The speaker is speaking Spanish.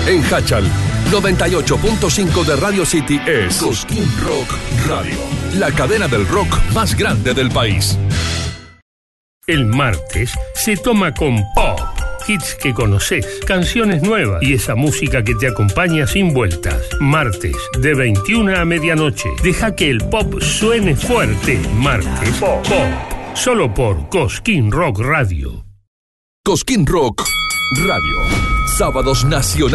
En Hachal, 98.5 de Radio City es Cosquín Rock Radio, la cadena del rock más grande del país. El martes se toma con pop. Hits que conoces, canciones nuevas y esa música que te acompaña sin vueltas. Martes, de 21 a medianoche. Deja que el pop suene fuerte. Martes, pop. Solo por Cosquín Rock Radio. Cosquín Rock Radio. Sábados nacionales.